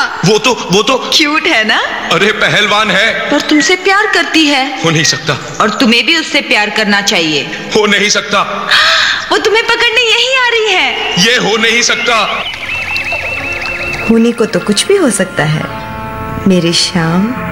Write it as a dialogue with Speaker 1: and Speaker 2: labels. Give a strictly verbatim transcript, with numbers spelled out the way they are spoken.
Speaker 1: वो तो वो तो
Speaker 2: क्यूट है ना?
Speaker 1: अरे पहलवान है।
Speaker 2: पर तुमसे प्यार करती है।
Speaker 1: हो नहीं सकता।
Speaker 2: और तुम्हें भी उससे प्यार करना चाहिए।
Speaker 1: हो नहीं सकता।
Speaker 2: वो तुम्हें पकड़ने यही आ रही है।
Speaker 1: ये हो नहीं सकता।
Speaker 3: होने को तो कुछ भी हो सकता है मेरे श्याम।